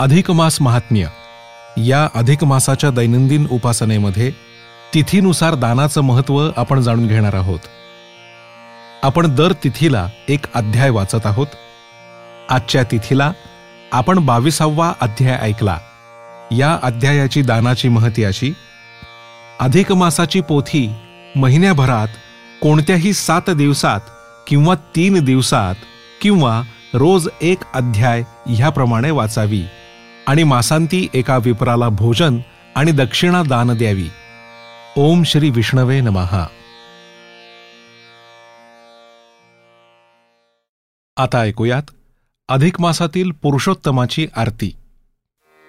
अधिक मास महात्म्य या अधिक मासाच्या दैनंदिन उपासनेमध्ये तिथीनुसार दानाचं महत्त्व आपण जाणून घेणार आहोत. आपण दर तिथीला एक अध्याय वाचत आहोत. आजच्या तिथीला आपण 22वा अध्याय ऐकला. या अध्यायाची दानाची महती अशी: अधिक मासाची पोथी महिन्याभरात कोणत्याही 7 दिवसात किंवा 3 दिवसात किंवा रोज एक अध्याय ह्याप्रमाणे वाचावी आणि मासांती एका विप्राला भोजन आणि दक्षिणा दान द्यावी. ओम श्री विष्णवे नमः. आता ऐकूयात अधिक मासातील पुरुषोत्तमाची आरती.